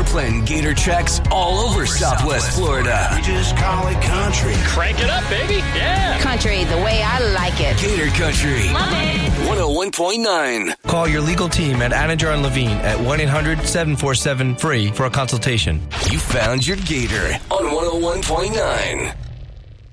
playing Gator tracks all over Southwest Florida. We just call it country. Crank it up, baby. Yeah. Country the way I like it. Gator Country. Love it. 101.9. Call your legal team at Anajar and Levine at 1-800-747-FREE for a consultation. You found your Gator on 101.9.